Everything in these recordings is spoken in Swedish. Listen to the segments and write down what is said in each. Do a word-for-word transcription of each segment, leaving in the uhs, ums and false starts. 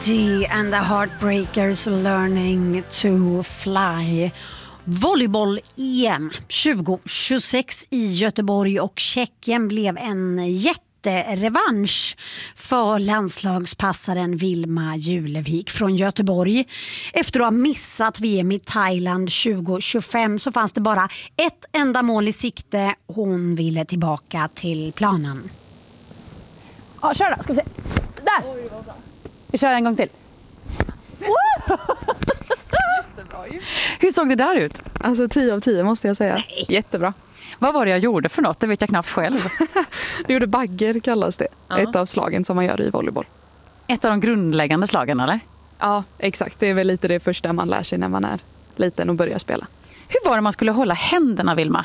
Betty and the Heartbreakers Learning to Fly. Volleyboll-E M tjugo tjugosex i Göteborg och Tjeckien blev en jätterevansch för landslagspassaren Vilma Julevik från Göteborg. Efter att ha missat V M i Thailand tjugo tjugofem så fanns det bara ett enda mål i sikte. Hon ville tillbaka till planen. Ja, kör då. Ska vi se. Där! Oj, vad bra. Vi kör en gång till. Jättebra ju. Hur såg det där ut? Alltså tio av tio måste jag säga. Nej. Jättebra. Vad var det jag gjorde för något? Det vet jag knappt själv. Du gjorde bagger kallas det. Ja. Ett av slagen som man gör i volleyboll. Ett av de grundläggande slagen, eller? Ja, exakt. Det är väl lite det första man lär sig när man är liten och börjar spela. Hur var det man skulle hålla händerna, Vilma?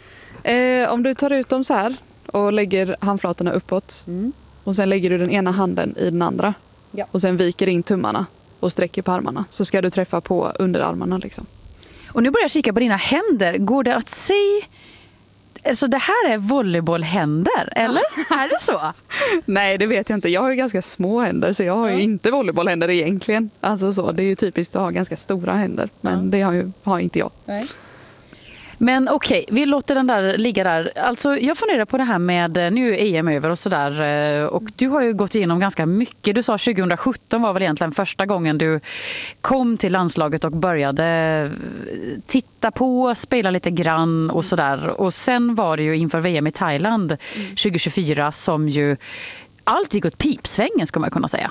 Eh, om du tar ut dem så här och lägger handflatorna uppåt. Mm. Och sen lägger du den ena handen i den andra. Ja. Och sen viker in tummarna och sträcker på armarna. Så ska du träffa på underarmarna liksom. Och nu börjar jag kika på dina händer. Går det att se... Alltså det här är volleybollhänder, eller? Är det så? Nej, det vet jag inte. Jag har ju ganska små händer så jag har ju Ja. inte volleybollhänder egentligen. Alltså så, det är ju typiskt att ha ganska stora händer. Men Ja. det har, ju, har inte jag. Nej. Men okej, vi låter den där ligga där. Alltså jag funderar på det här med, nu är E M över och sådär. Och du har ju gått igenom ganska mycket. Du sa tjugo sjutton var väl egentligen första gången du kom till landslaget och började titta på, spela lite grann och sådär. Och sen var det ju inför V M i Thailand tjugo tjugofyra som ju allt gick åt pipsvängen, ska man kunna säga.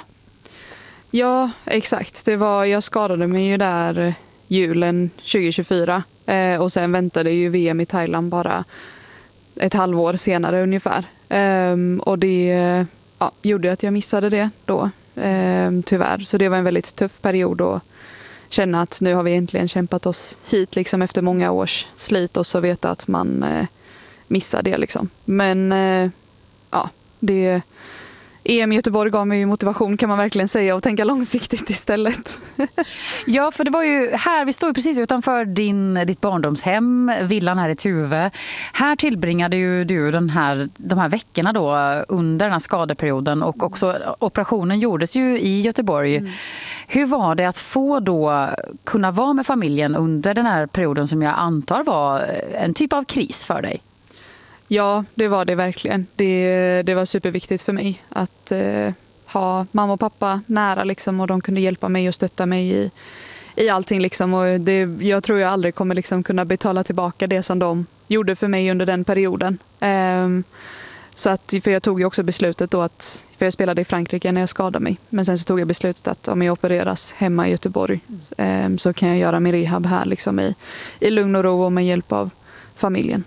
Ja, exakt. Det var, jag skadade mig ju där julen tjugo tjugofyra. Eh, och sen väntade ju V M i Thailand bara ett halvår senare ungefär. Ehm, och det ja, gjorde att jag missade det då, ehm, tyvärr. Så det var en väldigt tuff period att känna att nu har vi äntligen kämpat oss hit liksom, efter många års slit och så veta att man eh, missar det. Liksom. Men eh, ja, det... E M i Göteborg gav mig motivation kan man verkligen säga och tänka långsiktigt istället. Ja, för det var ju här, vi står ju precis utanför din, ditt barndomshem, villan här i Tuve. Här tillbringade ju du den här, de här veckorna då under den här skadeperioden och också operationen gjordes ju i Göteborg. Mm. Hur var det att få då kunna vara med familjen under den här perioden som jag antar var en typ av kris för dig? Ja, det var det verkligen. Det, det var superviktigt för mig att eh, ha mamma och pappa nära liksom, och de kunde hjälpa mig och stötta mig i, i allting. Liksom. Och det, jag tror jag aldrig kommer liksom, kunna betala tillbaka det som de gjorde för mig under den perioden. Um, så att, för jag tog ju också beslutet då att, för jag spelade i Frankrike när jag skadade mig. Men sen så tog jag beslutet att om jag opereras hemma i Göteborg um, så kan jag göra min rehab här liksom, i, i lugn och ro och med hjälp av familjen.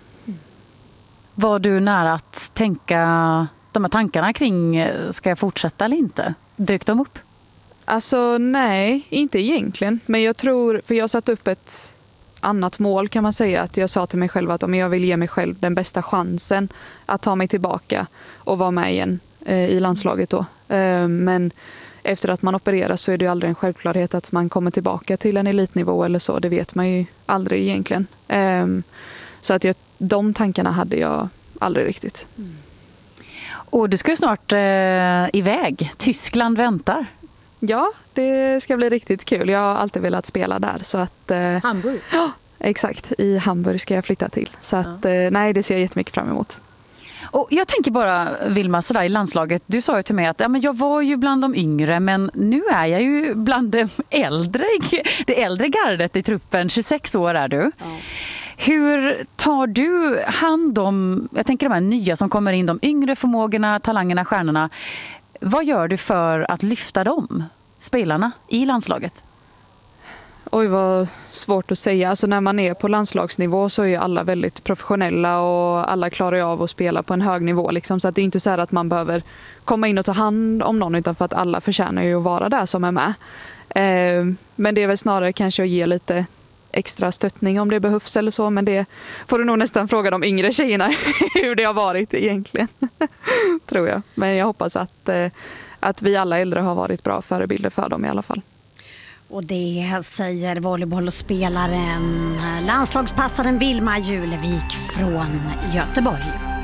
Var du nära att tänka de här tankarna kring ska jag fortsätta eller inte? Dök de upp? Alltså nej, inte egentligen. Men jag tror, för jag satt upp ett annat mål kan man säga. Att jag sa till mig själv att om jag vill ge mig själv den bästa chansen att ta mig tillbaka och vara med igen eh, i landslaget då. Eh, men efter att man opereras så är det ju aldrig en självklarhet att man kommer tillbaka till en elitnivå eller så. Det vet man ju aldrig egentligen. Eh, så att jag, de tankarna hade jag aldrig riktigt. Mm. Och du ska ju snart eh, iväg. Tyskland väntar. Ja, det ska bli riktigt kul. Jag har alltid velat spela där. Så att, eh, Hamburg? Ja, exakt. I Hamburg ska jag flytta till. Så att, ja. eh, nej, det ser jag jättemycket fram emot. Och jag tänker bara, Vilma, sådär i landslaget. Du sa ju till mig att ja, men jag var ju bland de yngre, men nu är jag ju bland de äldre, det äldre gardet i truppen. tjugosex år är du. Ja. Hur tar du hand om, jag tänker de här nya som kommer in, de yngre förmågorna, talangerna, stjärnorna. Vad gör du för att lyfta dem, spelarna, i landslaget? Oj, vad svårt att säga. Alltså när man är på landslagsnivå så är ju alla väldigt professionella och alla klarar av att spela på en hög nivå. Liksom. Så att det är inte så här att man behöver komma in och ta hand om någon utan för att alla förtjänar ju att vara där som är med. Eh, men det är väl snarare kanske att ge lite extra stöttning om det behövs eller så. Men det får du nog nästan fråga de yngre tjejerna hur det har varit egentligen. Tror jag. Men jag hoppas att, eh, att vi alla äldre har varit bra förebilder för dem i alla fall. Och det säger volleybollspelaren, landslagspassaren Vilma Julevik från Göteborg.